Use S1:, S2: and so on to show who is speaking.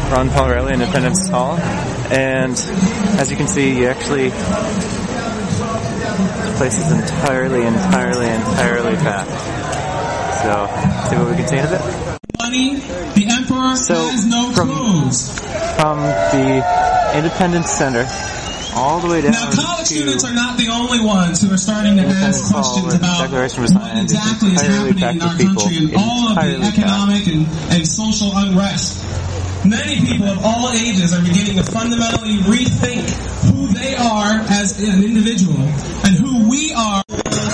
S1: Ron Paul Reilly Independence Hall, and as you can see, the place is entirely packed. So, see what we can see in a bit.
S2: The Emperor has no clothes.
S1: From the Independence Center all the way down.
S2: Now, college students are not the only ones who are starting to ask questions about what exactly is happening in our country and all of the economic and social unrest. Many people of all ages are beginning to fundamentally rethink who they are as an individual and who